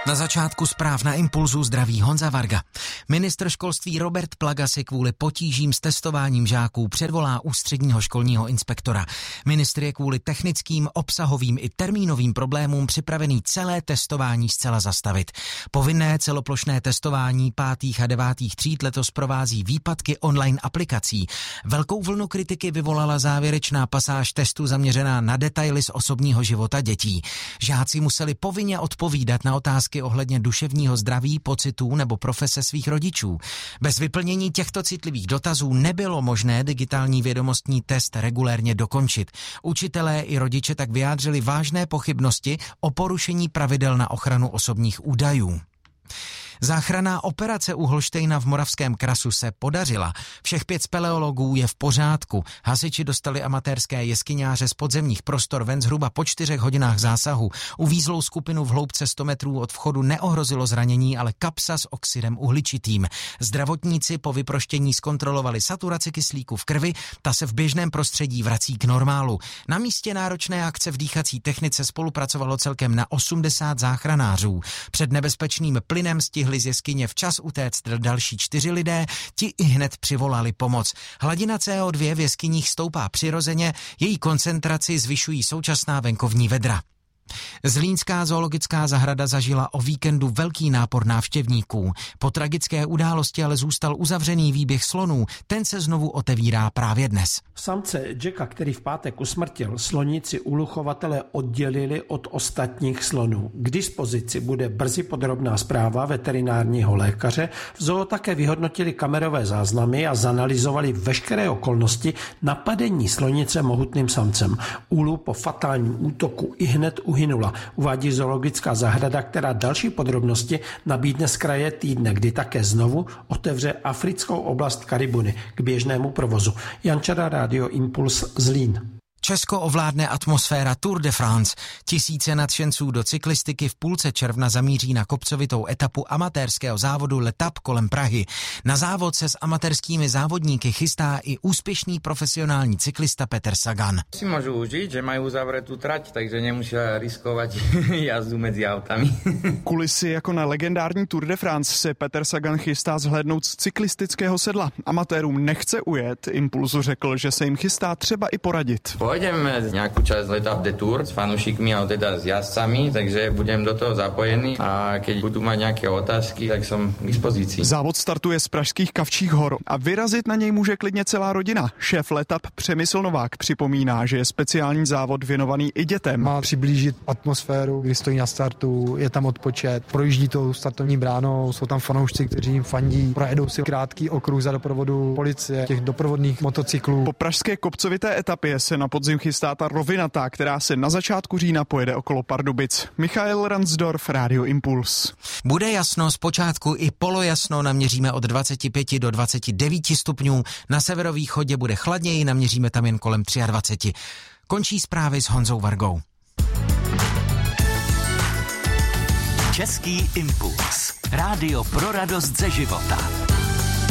Na začátku zpráv na Impulzu zdraví Honza Varga. Ministr školství Robert Plaga si kvůli potížím s testováním žáků předvolá ústředního školního inspektora. Ministr je kvůli technickým, obsahovým i termínovým problémům připravený celé testování zcela zastavit. Povinné celoplošné testování 5. a 9. tříd letos provází výpadky online aplikací. Velkou vlnu kritiky vyvolala závěrečná pasáž testu zaměřená na detaily z osobního života dětí. Žáci museli povinně odpovídat na otázky ohledně duševního zdraví, pocitů nebo profese svých rodičů. Bez vyplnění těchto citlivých dotazů nebylo možné digitální vědomostní test regulérně dokončit. Učitelé i rodiče tak vyjádřili vážné pochybnosti o porušení pravidel na ochranu osobních údajů. Záchranná operace u Holštejna v Moravském Krasu se podařila. Všech 5 speleologů je v pořádku. Hasiči dostali amatérské jeskyňáře z podzemních prostor ven zhruba po 4 hodinách zásahu. Uvízlou skupinu v hloubce 100 metrů od vchodu neohrozilo zranění, ale kapsa s oxidem uhličitým. Zdravotníci po vyproštění zkontrolovali saturaci kyslíku v krvi, ta se v běžném prostředí vrací k normálu. Na místě náročné akce v dýchací technice spolupracovalo celkem na 80 záchranářů. Před nebezpečným plynem stihli z jeskyně včas utéct další 4 lidé, ti i hned přivolali pomoc. Hladina CO2 v jeskyních stoupá přirozeně, její koncentraci zvyšují současná venkovní vedra. Zlínská zoologická zahrada zažila o víkendu velký nápor návštěvníků. Po tragické události ale zůstal uzavřený výběh slonů, ten se znovu otevírá právě dnes. Samce Jacka, který v pátek usmrtil, sloníci uluchovatelé oddělili od ostatních slonů. K dispozici bude brzy podrobná zpráva veterinárního lékaře. V zoo také vyhodnotili kamerové záznamy a zanalyzovali veškeré okolnosti napadení slonice mohutným samcem. Ulu po fatálním útoku ihned uhynula, uvádí zoologická zahrada, která další podrobnosti nabídne z kraje týdne, kdy také znovu otevře africkou oblast Karibuny k běžnému provozu. Jan Čara, Rádio Impuls, Zlín. Česko ovládne atmosféra Tour de France. Tisíce nadšenců do cyklistiky v půlce června zamíří na kopcovitou etapu amatérského závodu Letap kolem Prahy. Na závod se s amatérskými závodníky chystá i úspěšný profesionální cyklista Peter Sagan. Si můžu užít, že mají uzavřetou trať, takže nemusí riskovat jazdu mezi autami. Kulisy jako na legendární Tour de France se Peter Sagan chystá zhlédnout z cyklistického sedla. Amatérům nechce ujet, Impulzu řekl, že se jim chystá třeba i poradit. Pôjdeme nejakú časť Letap de Tour s fanúšikmi, ale teda s jazdcami, takže budem do toho zapojený a keď budú mať nejaké otázky, tak som k dispozícii. Závod startuje z pražských Kavčích hor a vyrazit na něj může klidně celá rodina. Šéf Letap Přemysl Novák připomíná, že je speciální závod věnovaný i dětem. Má přiblížit atmosféru, kdy stojí na startu, je tam odpočet, projíždí tou startovní bránou, jsou tam fanoušci, kteří jim fandí, projedou si krátký okruh za doprovodu policie, těch doprovodných motocyklů. Po pražské kopcovité etapě se na podzim chystá ta rovinatá, která se na začátku října pojede okolo Pardubic. Michael Ransdorf, Rádio Impuls. Bude jasno, zpočátku i polojasno, naměříme od 25 do 29 stupňů. Na severovýchodě bude chladněji, naměříme tam jen kolem 23. Končí zprávy s Honzou Vargou. Český impuls. Rádio pro radost ze života.